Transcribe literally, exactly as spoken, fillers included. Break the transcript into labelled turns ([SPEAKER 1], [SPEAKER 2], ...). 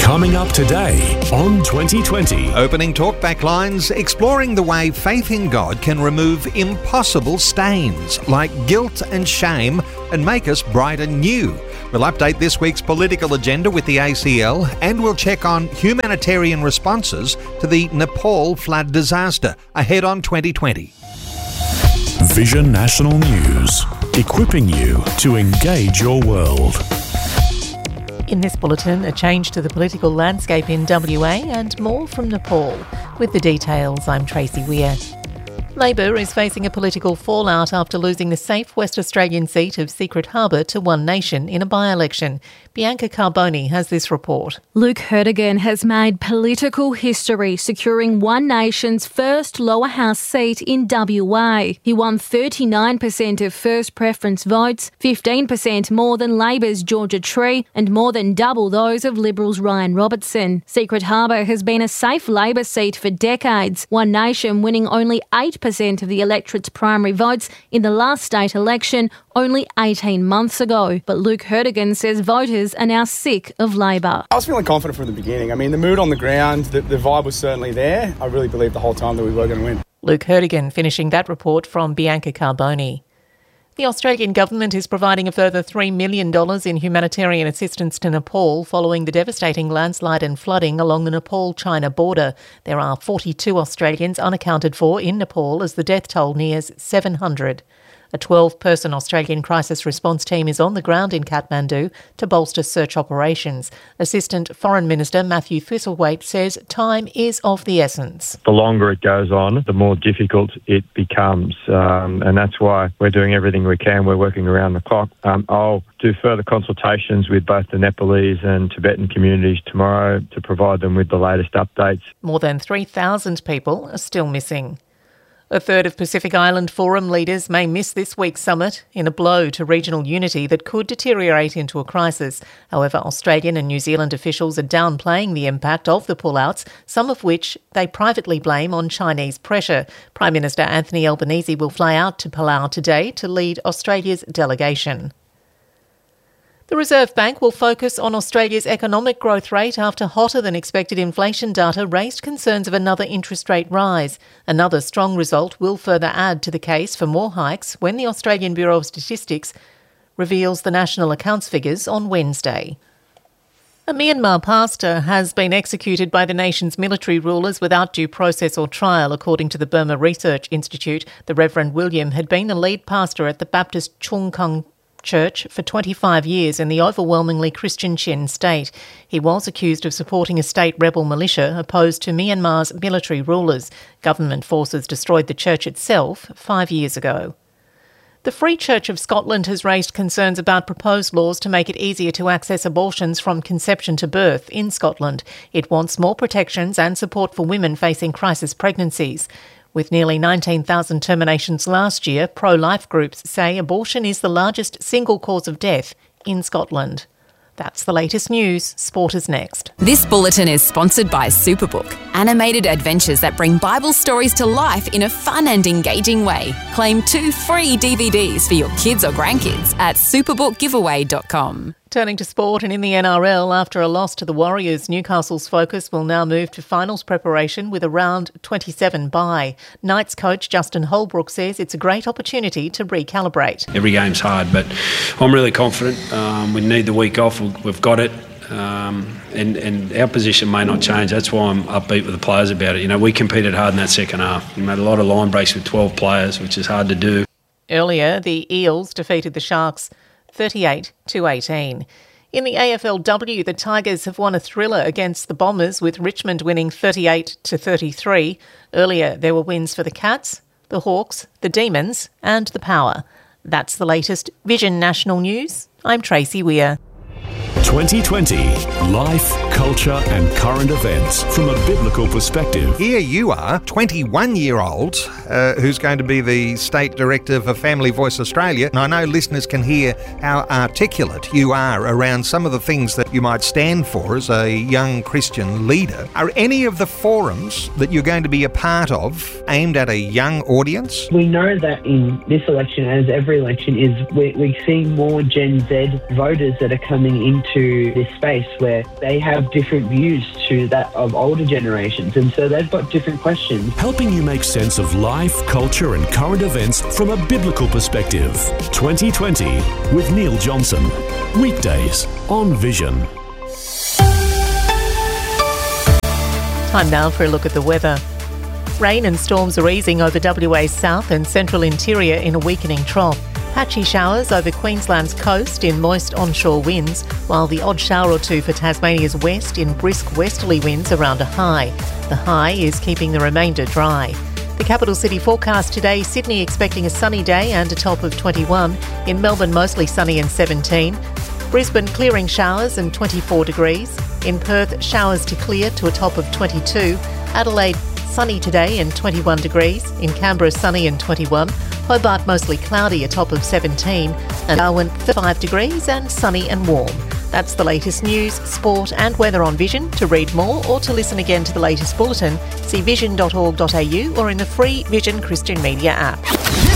[SPEAKER 1] Coming up today on twenty twenty.
[SPEAKER 2] Opening talkback lines, exploring the way faith in God can remove impossible stains like guilt and shame and make us bright and new. We'll update this week's political agenda with the A C L, and we'll check on humanitarian responses to the Nepal flood disaster. Ahead on twenty twenty.
[SPEAKER 1] Vision National News, equipping you to engage your world.
[SPEAKER 3] In this bulletin, a change to the political landscape in W A and more from Nepal. With the details, I'm Tracy Weir. Labor is facing a political fallout after losing the safe West Australian seat of Secret Harbour to One Nation in a by-election. Bianca Carboni has this report.
[SPEAKER 4] Luke Hertigan has made political history, securing One Nation's first lower house seat in W A. He won thirty-nine percent of first preference votes, fifteen percent more than Labor's Georgia Tree, and more than double those of Liberals' Ryan Robertson. Secret Harbour has been a safe Labor seat for decades, One Nation winning only eight percent of the electorate's primary votes in the last state election only eighteen months ago. But Luke Hertigan says voters are now sick of Labor.
[SPEAKER 5] I was feeling confident from the beginning. I mean, the mood on the ground, the, the vibe was certainly there. I really believed the whole time that we were going to win.
[SPEAKER 3] Luke Hertigan finishing that report from Bianca Carboni. The Australian government is providing a further three million dollars in humanitarian assistance to Nepal following the devastating landslide and flooding along the Nepal-China border. There are forty-two Australians unaccounted for in Nepal as the death toll nears seven hundred. A twelve-person Australian crisis response team is on the ground in Kathmandu to bolster search operations. Assistant Foreign Minister Matthew Thistlethwaite says time is of the essence.
[SPEAKER 6] The longer it goes on, the more difficult it becomes, um, and that's why we're doing everything we can. We're working around the clock. Um, I'll do further consultations with both the Nepalese and Tibetan communities tomorrow to provide them with the latest updates.
[SPEAKER 3] More than three thousand people are still missing. A third of Pacific Island Forum leaders may miss this week's summit in a blow to regional unity that could deteriorate into a crisis. However, Australian and New Zealand officials are downplaying the impact of the pullouts, some of which they privately blame on Chinese pressure. Prime Minister Anthony Albanese will fly out to Palau today to lead Australia's delegation. The Reserve Bank will focus on Australia's economic growth rate after hotter-than-expected inflation data raised concerns of another interest rate rise. Another strong result will further add to the case for more hikes when the Australian Bureau of Statistics reveals the national accounts figures on Wednesday. A Myanmar pastor has been executed by the nation's military rulers without due process or trial, according to the Burma Research Institute. The Reverend William had been the lead pastor at the Baptist Chung Kung Church for twenty-five years in the overwhelmingly Christian Chin state. He was accused of supporting a state rebel militia opposed to Myanmar's military rulers. Government forces destroyed the church itself five years ago. The Free Church of Scotland has raised concerns about proposed laws to make it easier to access abortions from conception to birth in Scotland. It wants more protections and support for women facing crisis pregnancies. With nearly nineteen thousand terminations last year, pro-life groups say abortion is the largest single cause of death in Scotland. That's the latest news. Sport is next.
[SPEAKER 7] This bulletin is sponsored by Superbook, animated adventures that bring Bible stories to life in a fun and engaging way. Claim two free D V Ds for your kids or grandkids at superbook giveaway dot com.
[SPEAKER 3] Turning to sport, and in the N R L, after a loss to the Warriors, Newcastle's focus will now move to finals preparation with a round twenty-seven bye. Knights coach Justin Holbrook says it's a great opportunity to recalibrate.
[SPEAKER 8] Every game's hard, but I'm really confident. Um, we need the week off. We've got it. Um, and, and our position may not change. That's why I'm upbeat with the players about it. You know, we competed hard in that second half. We made a lot of line breaks with twelve players, which is hard to do.
[SPEAKER 3] Earlier, the Eels defeated the Sharks thirty-eight to eighteen. In the A F L W, the Tigers have won a thriller against the Bombers, with Richmond winning thirty-eight to thirty-three. Earlier, there were wins for the Cats, the Hawks, the Demons and the Power. That's the latest Vision National News. I'm Tracy Weir.
[SPEAKER 1] twenty twenty. Life, culture and current events from a biblical perspective.
[SPEAKER 2] Here you are, twenty-one-year-old, uh, who's going to be the State Director for Family Voice Australia. And I know listeners can hear how articulate you are around some of the things that you might stand for as a young Christian leader. Are any of the forums that you're going to be a part of aimed at a young audience?
[SPEAKER 9] We know that in this election, as every election is, we're, we're seeing more Gen Z voters that are coming into this space where they have different views to that of older generations, and so they've got different questions.
[SPEAKER 1] Helping you make sense of life, culture and current events from a biblical perspective. twenty twenty with Neil Johnson. Weekdays on Vision.
[SPEAKER 3] Time now for a look at the weather. Rain and storms are easing over W A's south and central interior in a weakening trough. Patchy showers over Queensland's coast in moist onshore winds, while the odd shower or two for Tasmania's west in brisk westerly winds around a high. The high is keeping the remainder dry. The capital city forecast today: Sydney expecting a sunny day and a top of twenty-one. In Melbourne, mostly sunny and seventeen. Brisbane clearing showers and twenty-four degrees. In Perth, showers to clear to a top of twenty-two. Adelaide, sunny today and twenty-one degrees. In Canberra, sunny and twenty-one. Hobart, mostly cloudy, a top of seventeen. And Darwin, five degrees and sunny and warm. That's the latest news, sport and weather on Vision. To read more or to listen again to the latest bulletin, see vision dot org dot a u or in the free Vision Christian Media app.